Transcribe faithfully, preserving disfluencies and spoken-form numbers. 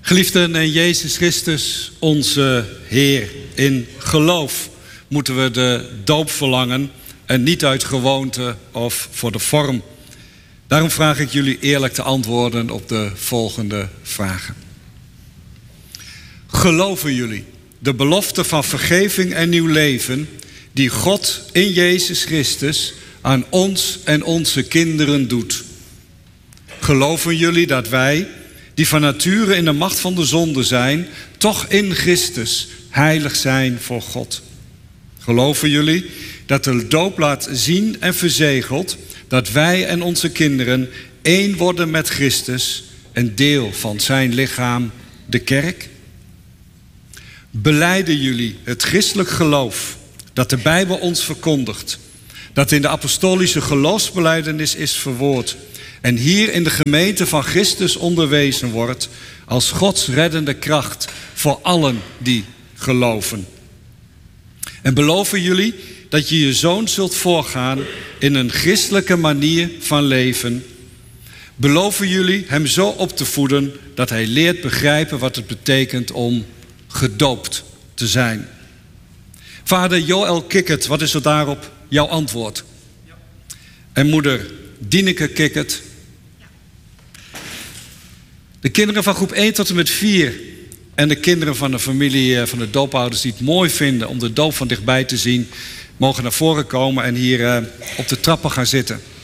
Geliefden in Jezus Christus, onze Heer. In geloof moeten we de doop verlangen en niet uit gewoonte of voor de vorm. Daarom vraag ik jullie eerlijk te antwoorden op de volgende vragen. Geloven jullie de belofte van vergeving en nieuw leven die God in Jezus Christus aan ons en onze kinderen doet? Geloven jullie dat wij, die van nature in de macht van de zonde zijn, toch in Christus heilig zijn voor God? Geloven jullie dat de doop laat zien en verzegelt dat wij en onze kinderen één worden met Christus, een deel van zijn lichaam, de kerk? Belijden jullie het christelijk geloof dat de Bijbel ons verkondigt, dat in de apostolische geloofsbelijdenis is verwoord en hier in de gemeente van Christus onderwezen wordt als Gods reddende kracht voor allen die geloven? En beloven jullie dat je je zoon zult voorgaan in een christelijke manier van leven? Beloven jullie hem zo op te voeden dat hij leert begrijpen wat het betekent om gedoopt te zijn? Vader Joël Kikkert, wat is er daarop jouw antwoord? Ja. En moeder Dieneke Kikkert? Ja. De kinderen van groep één tot en met vier en de kinderen van de familie van de doopouders die het mooi vinden om de doop van dichtbij te zien, mogen naar voren komen en hier uh, op de trappen gaan zitten.